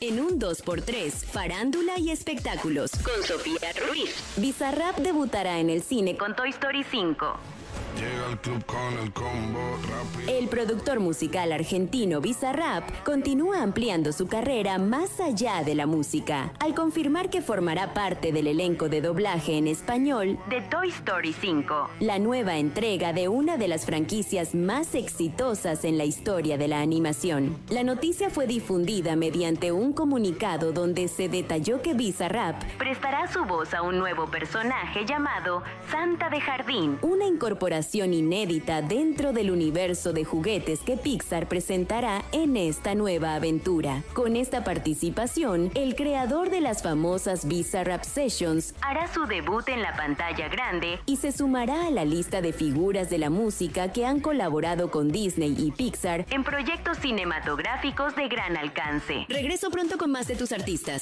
en un 2x3, farándula y espectáculos. Con Sofía Ruiz. Bizarrap debutará en el cine con Toy Story 5. Llega al club con el combo rápido. El productor musical argentino Bizarrap continúa ampliando su carrera más allá de la música, al confirmar que formará parte del elenco de doblaje en español de Toy Story 5, la nueva entrega de una de las franquicias más exitosas en la historia de la animación. La noticia fue difundida mediante un comunicado donde se detalló que Bizarrap prestará su voz a un nuevo personaje llamado Santa de Jardín, una incorporación inédita dentro del universo de juguetes que Pixar presentará en esta nueva aventura. Con esta participación, el creador de las famosas Bizarrap Sessions hará su debut en la pantalla grande y se sumará a la lista de figuras de la música que han colaborado con Disney y Pixar en proyectos cinematográficos de gran alcance. Regreso pronto con más de tus artistas.